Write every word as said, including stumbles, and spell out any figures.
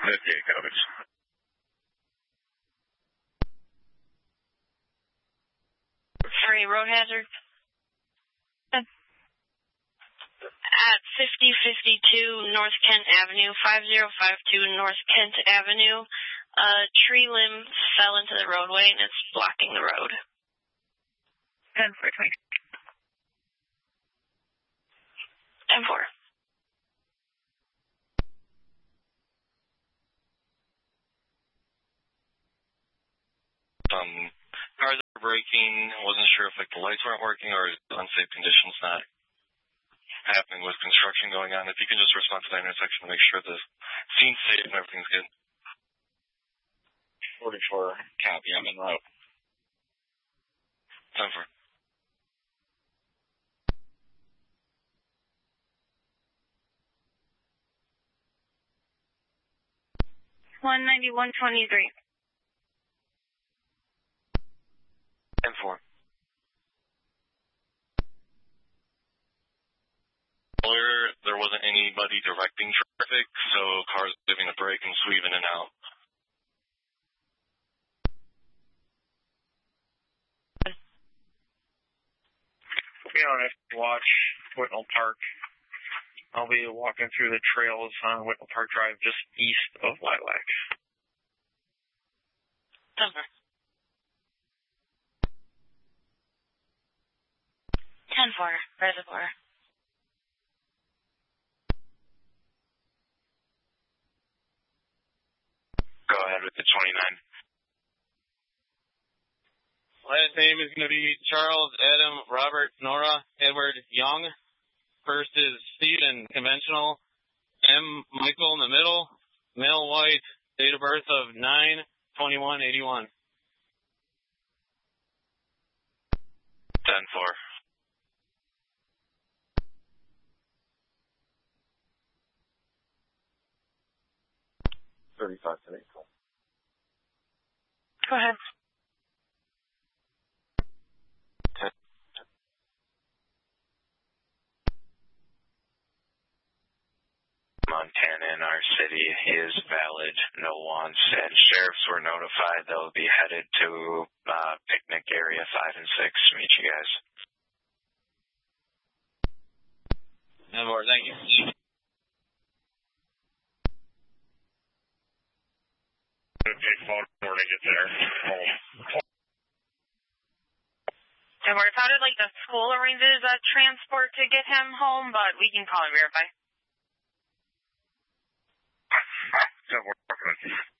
fifty-eight coverage. Three road hazard. At fifty fifty-two North Kent Avenue, five zero five two North Kent Avenue, a tree limb fell into the roadway and it's blocking the road. ten four twenty. ten four. Um, cars are braking. I wasn't sure if like the lights weren't working or unsafe conditions not happening with construction going on. If you can just respond to that intersection to make sure the scene's safe and everything's good. forty-four, copy, I'm en route. ten four. one ninety-one twenty-three. ten four. There wasn't anybody directing traffic, so cars giving a break and sweeping in and out. We don't have to watch Whitnall Park. I'll be walking through the trails on Whitnall Park Drive just east of Lilac. Denver. ten four, Reservoir. Go ahead with the twenty-nine. Last name is going to be Charles, Adam, Robert, Nora, Edward, Young. First is Stephen, conventional. M, Michael in the middle. Male white, date of birth of nine twenty-one eighty-one. ten four. thirty-five to eight. Go ahead. Montana in our city is valid, no wants, and sheriffs were notified they'll be headed to uh, picnic area five and six. Meet you guys. No more, thank you. Take phone before they get there. And we're how did like the school arranges a transport to get him home, but we can call and verify. So we're